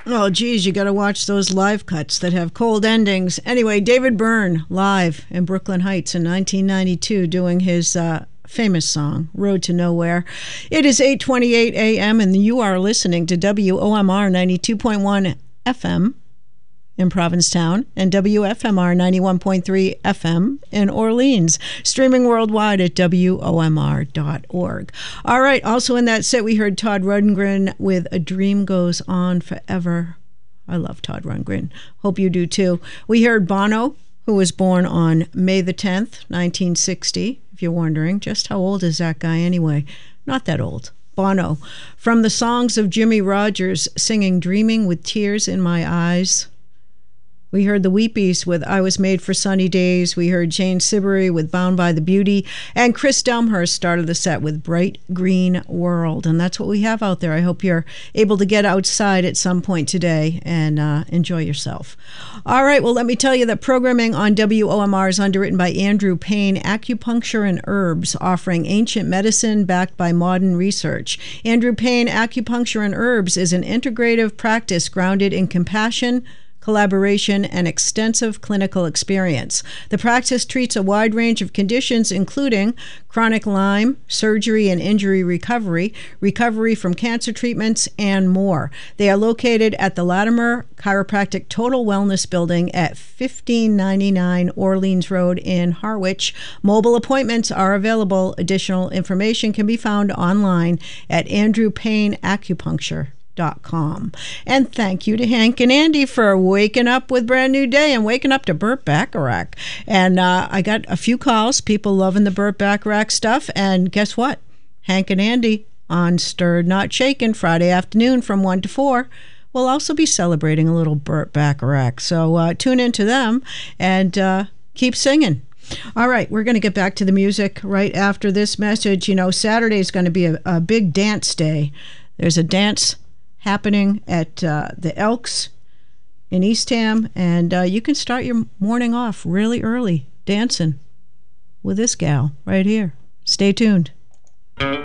Oh, geez, you got to watch those live cuts that have cold endings. Anyway, David Byrne live in Brooklyn Heights in 1992 doing his famous song, Road to Nowhere. It is 8:28 a.m. and you are listening to WOMR 92.1 FM in Provincetown and WFMR 91.3 FM in Orleans, streaming worldwide at WOMR.org. All right, also in that set we heard Todd Rundgren with A Dream Goes On Forever. I love Todd Rundgren. Hope you do too. We heard Bono, who was born on May the 10th, 1960, if you're wondering. Just how old is that guy anyway? Not that old. Bono. From the songs of Jimmy Rogers singing Dreaming with Tears in My Eyes. We heard the Weepies with I Was Made for Sunny Days. We heard Jane Siberry with Bound by the Beauty. And Chris Delmhurst started the set with Bright Green World. And that's what we have out there. I hope you're able to get outside at some point today and enjoy yourself. All right, well, let me tell you that programming on WOMR is underwritten by Andrew Payne, Acupuncture and Herbs, offering ancient medicine backed by modern research. Andrew Payne, Acupuncture and Herbs is an integrative practice grounded in compassion, collaboration, and extensive clinical experience. The practice treats a wide range of conditions, including chronic Lyme, surgery and injury recovery, recovery from cancer treatments, and more. They are located at the Latimer Chiropractic Total Wellness Building at 1599 Orleans Road in Harwich. Mobile appointments are available. Additional information can be found online at andrewpayneacupuncture.com. And thank you to Hank and Andy for waking up with Brand New Day and waking up to Burt Bacharach. And I got a few calls, people loving the Burt Bacharach stuff. And guess what? Hank and Andy on Stirred Not Shaken Friday afternoon from 1 to 4 will also be celebrating a little Burt Bacharach. So tune into them and keep singing. All right, we're going to get back to the music right after this message. You know, Saturday is going to be a big dance day. There's a dance happening at the Elks in Eastham, and you can start your morning off really early dancing with this gal right here. Stay tuned.